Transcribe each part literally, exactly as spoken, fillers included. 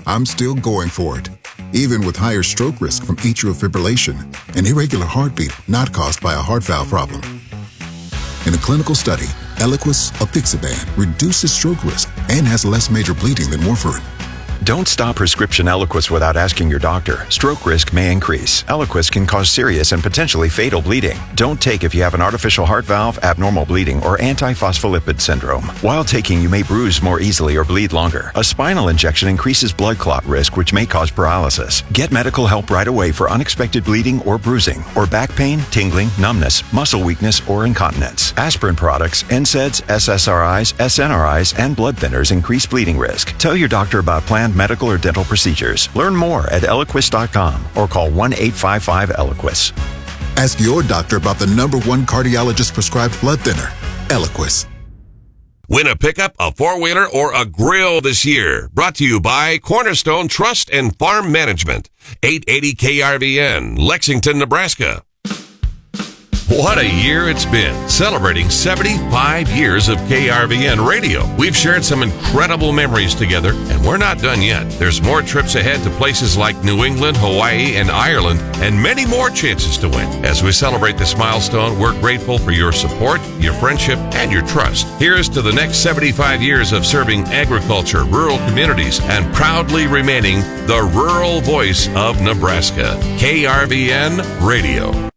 I'm still going for it, even with higher stroke risk from atrial fibrillation, an irregular heartbeat not caused by a heart valve problem. In a clinical study, Eliquis apixaban reduces stroke risk and has less major bleeding than warfarin. Don't stop prescription Eliquis without asking your doctor. Stroke risk may increase. Eliquis can cause serious and potentially fatal bleeding. Don't take if you have an artificial heart valve, abnormal bleeding, or antiphospholipid syndrome. While taking, you may bruise more easily or bleed longer. A spinal injection increases blood clot risk, which may cause paralysis. Get medical help right away for unexpected bleeding or bruising, or back pain, tingling, numbness, muscle weakness, or incontinence. Aspirin products, N SAIDs, S S R Is, S N R Is, and blood thinners increase bleeding risk. Tell your doctor about planned medical or dental procedures. Learn more at Eliquis dot com or call one eight five five Eliquis. Ask your doctor about the number one cardiologist prescribed blood thinner, Eliquis. Win a pickup, a four-wheeler, or a grill this year. Brought to you by Cornerstone Trust and Farm Management. eight eighty K R V N, Lexington, Nebraska. What a year it's been, celebrating seventy-five years of K R V N radio. We've shared some incredible memories together, and we're not done yet. There's more trips ahead to places like New England, Hawaii, and Ireland, and many more chances to win. As we celebrate this milestone, we're grateful for your support, your friendship, and your trust. Here's to the next seventy-five years of serving agriculture, rural communities, and proudly remaining the rural voice of Nebraska. K R V N Radio.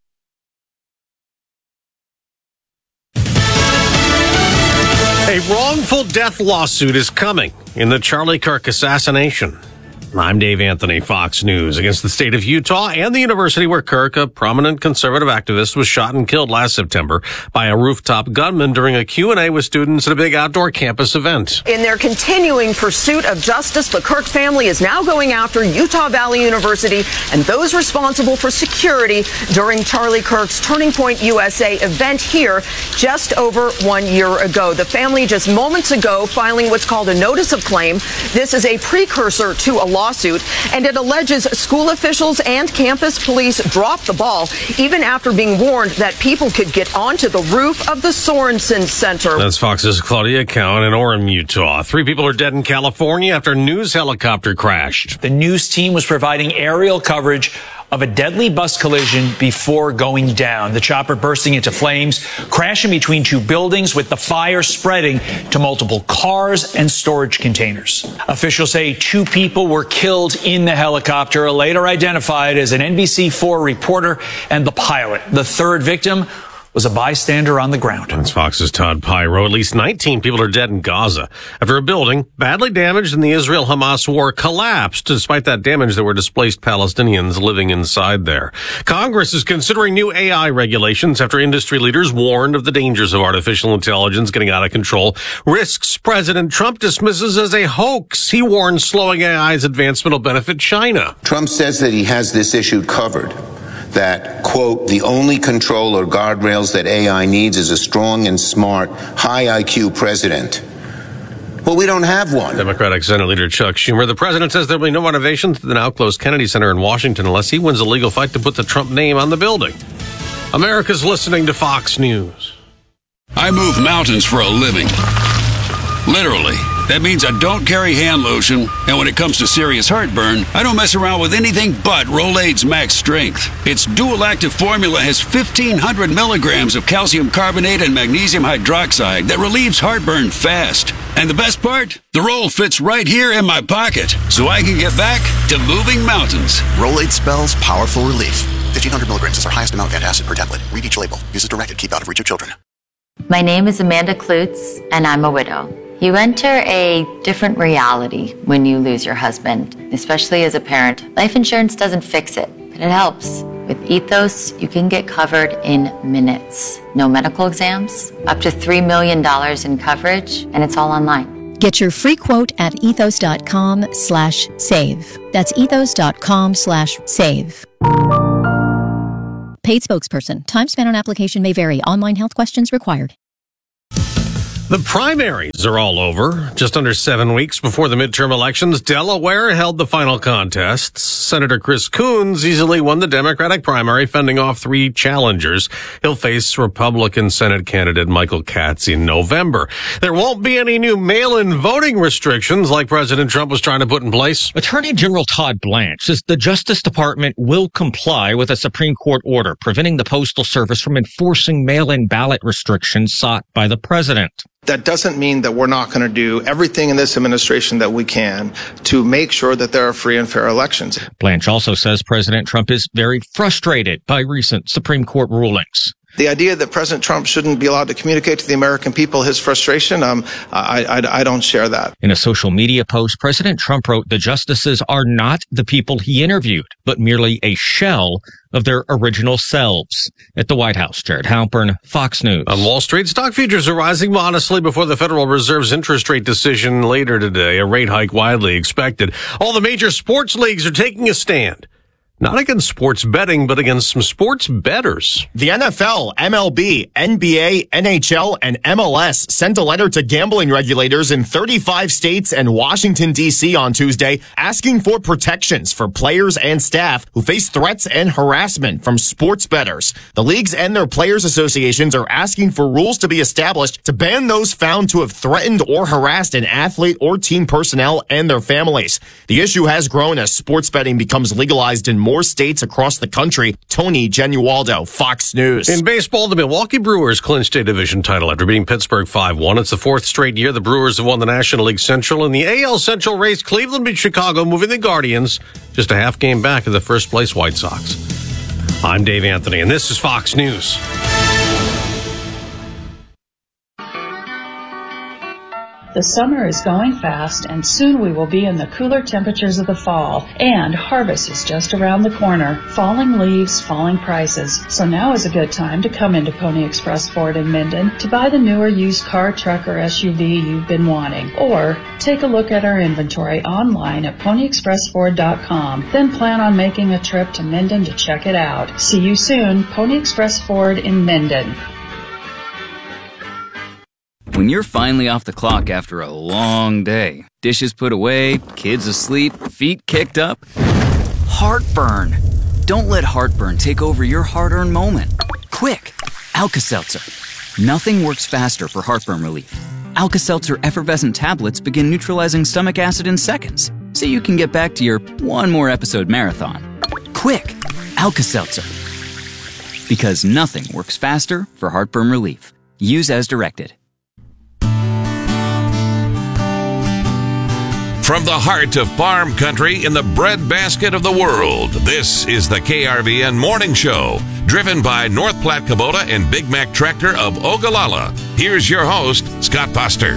A wrongful death lawsuit is coming in the Charlie Kirk assassination. I'm Dave Anthony, Fox News. Against the state of Utah and the university where Kirk, a prominent conservative activist, was shot and killed last September by a rooftop gunman during a Q and A with students at a big outdoor campus event. In their continuing pursuit of justice, the Kirk family is now going after Utah Valley University and those responsible for security during Charlie Kirk's Turning Point U S A event here just over one year ago. The family just moments ago filing what's called a notice of claim. This is a precursor to a lawsuit, and it alleges school officials and campus police dropped the ball even after being warned that people could get onto the roof of the Sorensen Center. That's Fox's Claudia Cowan in Orem, Utah. Three people are dead in California after a news helicopter crashed. The news team was providing aerial coverage of a deadly bus collision before going down. The chopper bursting into flames, crashing between two buildings with the fire spreading to multiple cars and storage containers. Officials say two people were killed in the helicopter, later identified as an N B C four reporter and the pilot. The third victim was a bystander on the ground. That's Fox's Todd Pyro. At least nineteen people are dead in Gaza after a building badly damaged in the Israel-Hamas war collapsed. Despite that damage, there were displaced Palestinians living inside there. Congress is considering new A I regulations after industry leaders warned of the dangers of artificial intelligence getting out of control. Risks President Trump dismisses as a hoax. He warns slowing A I's advancement will benefit China. Trump says that he has this issue covered. That, quote, the only control or guardrails that A I needs is a strong and smart, high I Q president. Well, we don't have one. Democratic Senate Leader Chuck Schumer. The president says there will be no renovations to the now closed Kennedy Center in Washington unless he wins a legal fight to put the Trump name on the building. America's listening to Fox News. I move mountains for a living. Literally. That means I don't carry hand lotion, and when it comes to serious heartburn, I don't mess around with anything but Rolaids Max Strength. Its dual-active formula has fifteen hundred milligrams of calcium carbonate and magnesium hydroxide that relieves heartburn fast. And the best part? The roll fits right here in my pocket, so I can get back to moving mountains. Rolaids spells powerful relief. fifteen hundred milligrams is our highest amount of antacid per tablet. Read each label. Use as directed. Keep out of reach of children. My name is Amanda Klutz, and I'm a widow. You enter a different reality when you lose your husband, especially as a parent. Life insurance doesn't fix it, but it helps. With Ethos, you can get covered in minutes. No medical exams, up to three million dollars in coverage, and it's all online. Get your free quote at ethos.com slash save. That's ethos.com slash save. Paid spokesperson. Time spent on application may vary. Online health questions required. The primaries are all over. Just under seven weeks before the midterm elections, Delaware held the final contests. Senator Chris Coons easily won the Democratic primary, fending off three challengers. He'll face Republican Senate candidate Michael Katz in November. There won't be any new mail-in voting restrictions like President Trump was trying to put in place. Attorney General Todd Blanche says the Justice Department will comply with a Supreme Court order preventing the Postal Service from enforcing mail-in ballot restrictions sought by the president. That doesn't mean that we're not going to do everything in this administration that we can to make sure that there are free and fair elections. Blanche also says President Trump is very frustrated by recent Supreme Court rulings. The idea that President Trump shouldn't be allowed to communicate to the American people his frustration, um, I, I, I don't share that. In a social media post, President Trump wrote the justices are not the people he interviewed, but merely a shell of their original selves. At the White House, Jared Halpern, Fox News. On Wall Street, stock futures are rising modestly before the Federal Reserve's interest rate decision later today, a rate hike widely expected. All the major sports leagues are taking a stand. Not against sports betting, but against some sports bettors. The N F L, M L B, N B A, N H L, and M L S sent a letter to gambling regulators in thirty-five states and Washington, D C on Tuesday, asking for protections for players and staff who face threats and harassment from sports bettors. The leagues and their players' associations are asking for rules to be established to ban those found to have threatened or harassed an athlete or team personnel and their families. The issue has grown as sports betting becomes legalized in more More states across the country. Tony Genualdo, Fox News. In baseball, the Milwaukee Brewers clinched a division title after beating Pittsburgh five one. It's the fourth straight year the Brewers have won the National League Central. In the A L Central race, Cleveland beat Chicago, moving the Guardians just a half game back of the first place White Sox. I'm Dave Anthony, and this is Fox News. The summer is going fast, and soon we will be in the cooler temperatures of the fall, and harvest is just around the corner. Falling leaves, falling prices. So now is a good time to come into Pony Express Ford in Minden to buy the newer used car, truck, or S U V you've been wanting. Or take a look at our inventory online at pony express ford dot com. Then plan on making a trip to Minden to check it out. See you soon, Pony Express Ford in Minden. When you're finally off the clock after a long day, dishes put away, kids asleep, feet kicked up, heartburn. Don't let heartburn take over your hard-earned moment. Quick, Alka-Seltzer. Nothing works faster for heartburn relief. Alka-Seltzer effervescent tablets begin neutralizing stomach acid in seconds, so you can get back to your one more episode marathon. Quick, Alka-Seltzer. Because nothing works faster for heartburn relief. Use as directed. From the heart of farm country in the breadbasket of the world, this is the K R V N Morning Show, driven by North Platte Kubota and Big Mac Tractor of Ogallala. Here's your host, Scott Foster.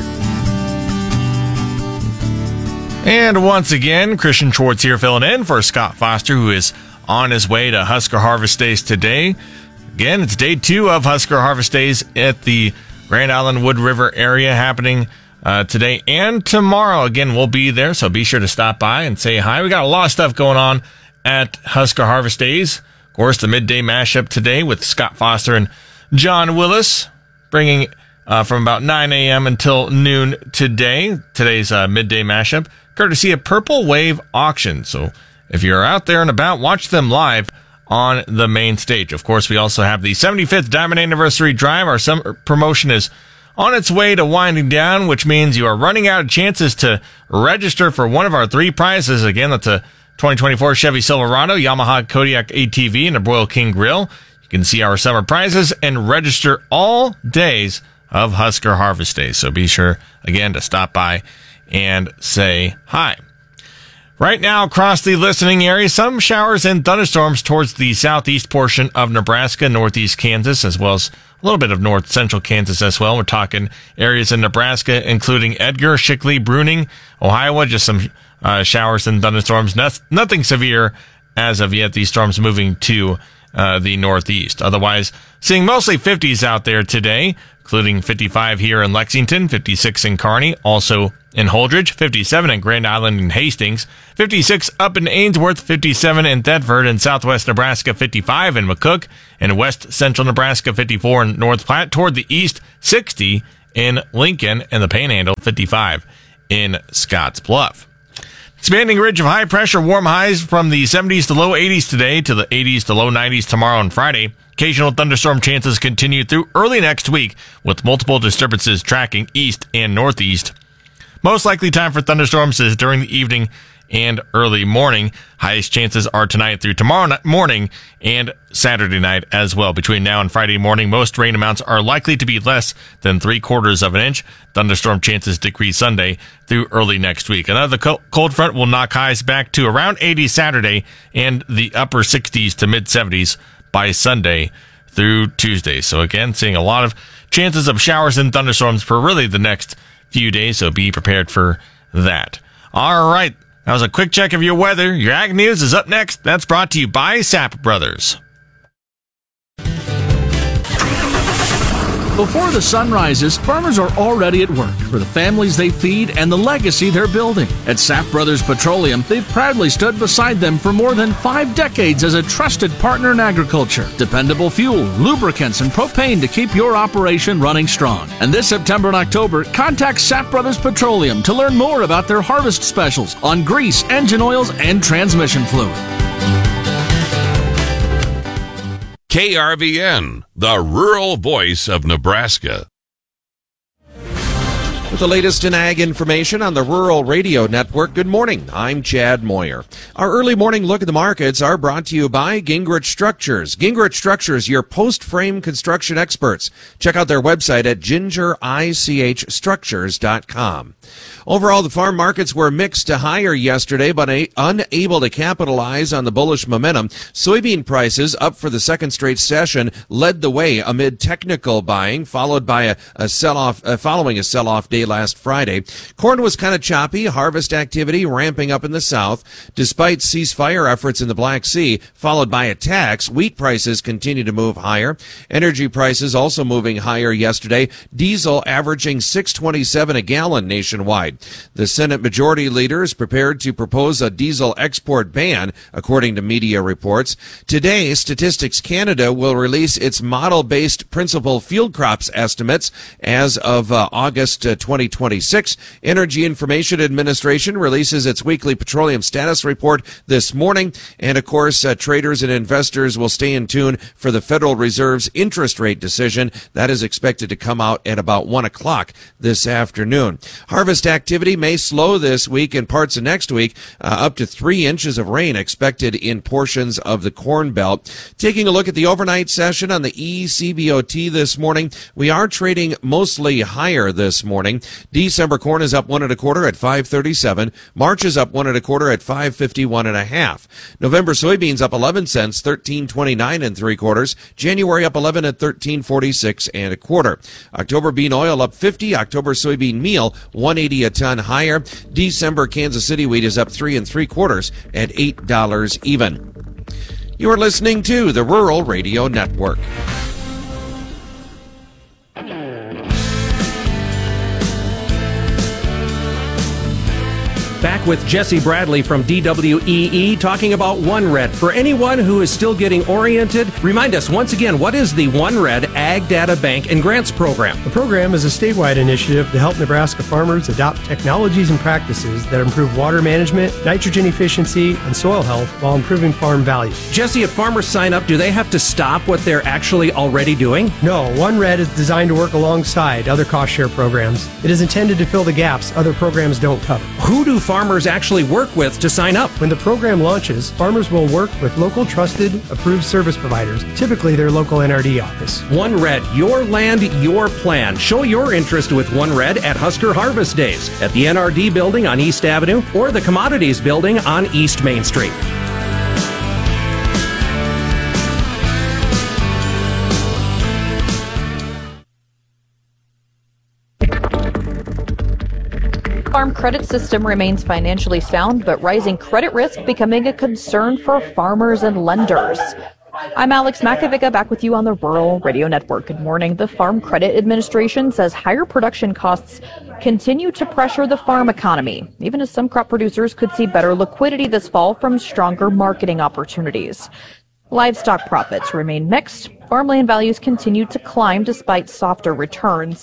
And once again, Christian Schwartz here filling in for Scott Foster, who is on his way to Husker Harvest Days today. Again, it's day two of Husker Harvest Days at the Grand Island Wood River area happening Uh, today and tomorrow. Again, we'll be there, so be sure to stop by and say hi. We got a lot of stuff going on at Husker Harvest Days. Of course, the midday mashup today with Scott Foster and John Willis, bringing uh, from about nine a.m. until noon today. Today's uh, midday mashup, courtesy of Purple Wave Auction. So if you're out there and about, watch them live on the main stage. Of course, we also have the seventy-fifth Diamond Anniversary Drive. Our summer promotion is on its way to winding down, which means you are running out of chances to register for one of our three prizes. Again, that's a twenty twenty-four Chevy Silverado, Yamaha Kodiak A T V, and a Broil King Grill. You can see our summer prizes and register all days of Husker Harvest Days. So be sure, again, to stop by and say hi. Right now, across the listening area, some showers and thunderstorms towards the southeast portion of Nebraska, northeast Kansas, as well as a little bit of north central Kansas as well. We're talking areas in Nebraska, including Edgar, Shickley, Bruning, Ohio, just some uh, showers and thunderstorms. No, nothing severe as of yet. These storms moving to uh, the northeast. Otherwise, seeing mostly fifties out there today, including fifty-five here in Lexington, fifty-six in Kearney, also in Holdridge, fifty-seven in Grand Island and Hastings, fifty-six up in Ainsworth, fifty-seven in Thetford, and southwest Nebraska, fifty-five in McCook, and west central Nebraska, fifty-four in North Platte. Toward the east, sixty in Lincoln, and the Panhandle, fifty-five in Scotts Bluff. Expanding ridge of high pressure, warm highs from the seventies to low eighties today to the eighties to low nineties tomorrow and Friday. Occasional thunderstorm chances continue through early next week, with multiple disturbances tracking east and northeast. Most likely time for thunderstorms is during the evening and early morning. Highest chances are tonight through tomorrow morning and Saturday night as well. Between now and Friday morning, most rain amounts are likely to be less than three quarters of an inch. Thunderstorm chances decrease Sunday through early next week. Another cold front will knock highs back to around eighty Saturday and the upper sixties to mid seventies by Sunday through Tuesday. So again, seeing a lot of chances of showers and thunderstorms for really the next few days. So be prepared for that. All right. That was a quick check of your weather. Your Ag News is up next. That's brought to you by Sapp Brothers. Before the sun rises, farmers are already at work for the families they feed and the legacy they're building. At Sapp Brothers Petroleum, they've proudly stood beside them for more than five decades as a trusted partner in agriculture. Dependable fuel, lubricants, and propane to keep your operation running strong. And this September and October, contact Sapp Brothers Petroleum to learn more about their harvest specials on grease, engine oils, and transmission fluid. K R V N, the rural voice of Nebraska. With the latest in ag information on the Rural Radio Network, good morning. I'm Chad Moyer. Our early morning look at the markets are brought to you by Gingrich Structures. Gingrich Structures, your post-frame construction experts. Check out their website at ginger ich structures dot com. Overall, the farm markets were mixed to higher yesterday, but a, unable to capitalize on the bullish momentum. Soybean prices, up for the second straight session, led the way amid technical buying, followed by a, a sell-off, uh, following a sell-off day last Friday. Corn was kind of choppy, harvest activity ramping up in the south. Despite ceasefire efforts in the Black Sea, followed by attacks, wheat prices continue to move higher. Energy prices also moving higher yesterday. Diesel averaging six twenty-seven a gallon nationwide. The Senate Majority Leader is prepared to propose a diesel export ban, according to media reports. Today, Statistics Canada will release its model-based principal field crops estimates as of uh, August uh, twenty twenty-six. Energy Information Administration releases its weekly petroleum status report this morning. And, of course, uh, traders and investors will stay in tune for the Federal Reserve's interest rate decision. That is expected to come out at about one o'clock this afternoon. Harvest activity may slow this week and parts of next week. Uh, up to three inches of rain expected in portions of the Corn Belt. Taking a look at the overnight session on the E C B O T this morning, we are trading mostly higher this morning. December corn is up one and a quarter at five thirty-seven. March is up one and a quarter at five fifty-one and a half. November soybeans up eleven cents, thirteen twenty-nine and three quarters. January up eleven at thirteen forty-six and a quarter. October bean oil up fifty. October soybean meal one eighty a ton higher. December Kansas City wheat is up three and three quarters at eight dollars even. You are listening to the Rural Radio Network. Back with Jesse Bradley from D W E E talking about OneRed. For anyone who is still getting oriented, remind us once again, what is the OneRed Ag Data Bank and Grants Program? The program is a statewide initiative to help Nebraska farmers adopt technologies and practices that improve water management, nitrogen efficiency, and soil health while improving farm value. Jesse, if farmers sign up, do they have to stop what they're actually already doing? No, OneRed is designed to work alongside other cost share programs. It is intended to fill the gaps other programs don't cover. Who do farmers actually work with to sign up? When the program launches, farmers will work with local trusted, approved service providers, typically their local N R D office. OneRed, your land, your plan. Show your interest with OneRed at Husker Harvest Days at the N R D building on East Avenue or the Commodities building on East Main Street. Farm credit system remains financially sound, but rising credit risk becoming a concern for farmers and lenders. I'm Alex Makovica, back with you on the Rural Radio Network. Good morning. The Farm Credit Administration says higher production costs continue to pressure the farm economy, even as some crop producers could see better liquidity this fall from stronger marketing opportunities. Livestock profits remain mixed. Farmland values continue to climb despite softer returns.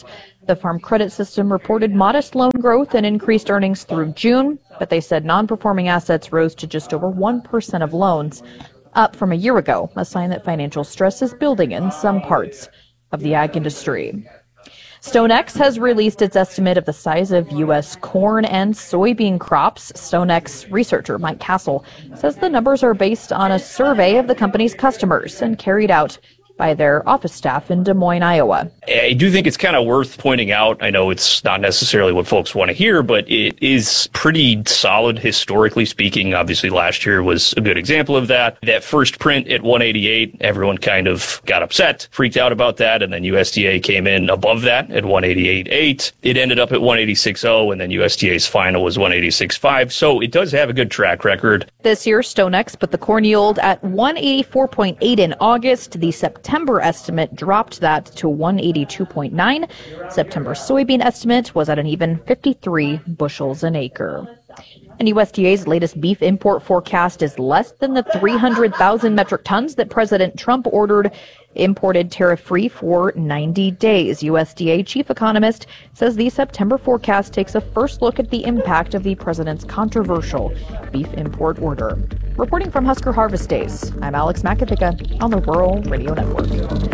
The Farm Credit System reported modest loan growth and increased earnings through June, but they said non-performing assets rose to just over one percent of loans, up from a year ago, a sign that financial stress is building in some parts of the ag industry. StoneX has released its estimate of the size of U S corn and soybean crops. StoneX researcher Mike Castle says the numbers are based on a survey of the company's customers and carried out by their office staff in Des Moines, Iowa. I do think it's kind of worth pointing out. I know it's not necessarily what folks want to hear, but it is pretty solid historically speaking. Obviously, last year was a good example of that. That first print at one eighty-eight, everyone kind of got upset, freaked out about that, and then U S D A came in above that at one eighty-eight point eight. It ended up at one eighty-six point oh, and then U S D A's final was one eighty-six point five. So it does have a good track record. This year, StoneX put the corn yield at one eighty-four point eight in August. The September estimate dropped that to one eighty-two point nine. September soybean estimate was at an even fifty-three bushels an acre. And U S D A's latest beef import forecast is less than the three hundred thousand metric tons that President Trump ordered imported tariff-free for ninety days. U S D A chief economist says the September forecast takes a first look at the impact of the president's controversial beef import order. Reporting from Husker Harvest Days, I'm Alex Makovica on the Rural Radio Network.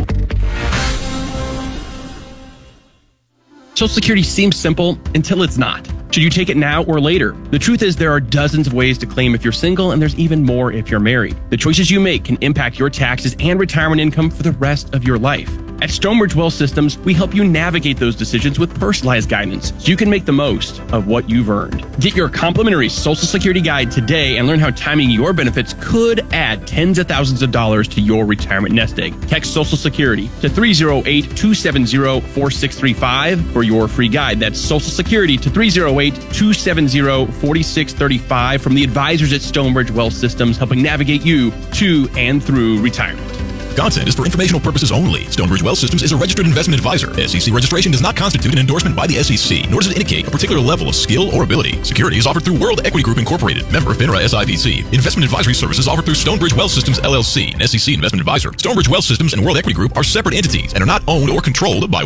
Social Security seems simple until it's not. Should you take it now or later? The truth is there are dozens of ways to claim if you're single, and there's even more if you're married. The choices you make can impact your taxes and retirement income for the rest of your life. At Stonebridge Wealth Systems, we help you navigate those decisions with personalized guidance so you can make the most of what you've earned. Get your complimentary Social Security guide today and learn how timing your benefits could add tens of thousands of dollars to your retirement nest egg. Text Social Security to three oh eight, two seven oh, four six three five for your free guide. That's Social Security to three oh eight, two seven oh, four six three five from the advisors at Stonebridge Wealth Systems, helping navigate you to and through retirement. Content is for informational purposes only. Stonebridge Wealth Systems is a registered investment advisor. S E C registration does not constitute an endorsement by the S E C, nor does it indicate a particular level of skill or ability. Security is offered through World Equity Group Incorporated, member FINRA S I P C. Investment advisory services offered through Stonebridge Wealth Systems L L C, an S E C investment advisor. Stonebridge Wealth Systems and World Equity Group are separate entities and are not owned or controlled by